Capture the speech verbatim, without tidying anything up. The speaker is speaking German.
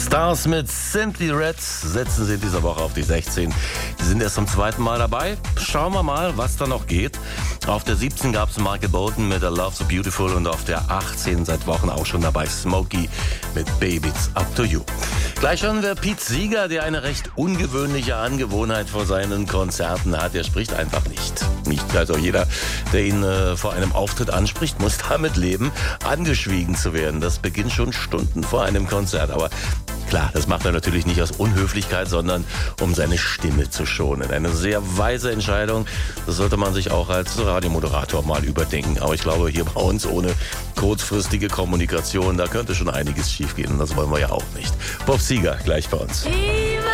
Stars mit Simply Red setzen sie diese Woche auf die sechzehn. Sie sind erst zum zweiten Mal dabei. Schauen wir mal, was da noch geht. Auf der siebzehn gab es Michael Bolton mit A Love So Beautiful und auf der achtzehn seit Wochen auch schon dabei Smokey mit Baby It's Up To You. Gleich hören wir Pete Seeger, der eine recht ungewöhnliche Angewohnheit vor seinen Konzerten hat. Er spricht einfach nicht. Nicht also jeder, der ihn äh, vor einem Auftritt anspricht, muss damit leben, angeschwiegen zu werden. Das beginnt schon Stunden vor einem Konzert. Aber klar, das macht er natürlich nicht aus Unhöflichkeit, sondern um seine Stimme zu schonen. Eine sehr weise Entscheidung. Das sollte man sich auch als Radiomoderator mal überdenken. Aber ich glaube, hier bei uns ohne kurzfristige Kommunikation, da könnte schon einiges schiefgehen. Und das wollen wir ja auch nicht. Bob Seeger gleich bei uns.